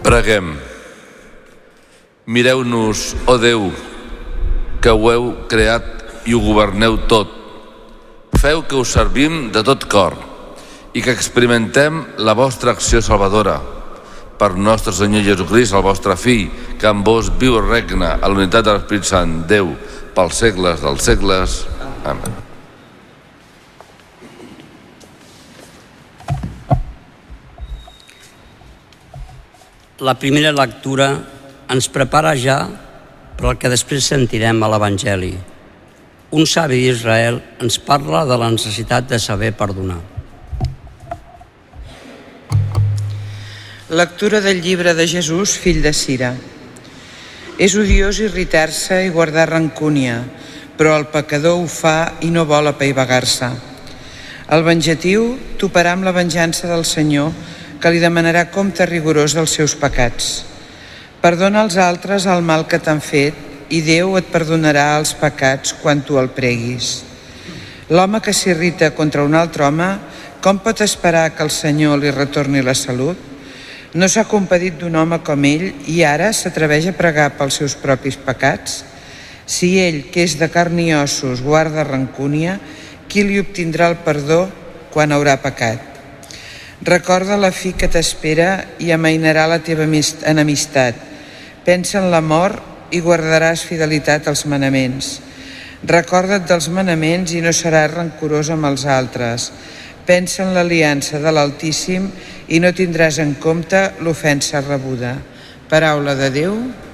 Preguem. Mireu-nos, ó Déu, que ho heu creat i ho governeu tot. Feu que us servim de tot cor i que experimentem la vostra acció salvadora. Per nostre Senyor Jesucrist, el vostre Fill, que amb vos viu i regna a la unitat de l'Espírit Sant, Déu, pels segles dels segles. Amén. La primera lectura ens prepara ja per al que després sentirem a l'Evangeli. Un savi d'Israel ens parla de la necessitat de saber perdonar. Lectura del llibre de Jesús, fill de Sira. És odiós irritar-se i guardar rancúnia, però el pecador ho fa i no vol apaivagar-se. El venjatiu toparà amb la venjança del Senyor, que li demanarà compte rigorós dels seus pecats. Perdona als altres el mal que t'han fet i Déu et perdonarà els pecats quan tu el preguis. L'home que s'irrita contra un altre home, com pot esperar que el Senyor li retorni la salut? No s'ha compadit d'un home com ell i ara s'atreveix a pregar pels seus propis pecats? Si ell, que és de carn i ossos, guarda rancúnia, qui li obtindrà el perdó quan haurà pecat? Recorda la fi que t'espera i amainarà la teva enemistat. Pensa en la mort i guardaràs fidelitat als manaments. Recorda't dels manaments i no seràs rancorós amb els altres. Pensa en l'aliança de l'Altíssim i no tindràs en compte l'ofensa rebuda. Paraula de Déu.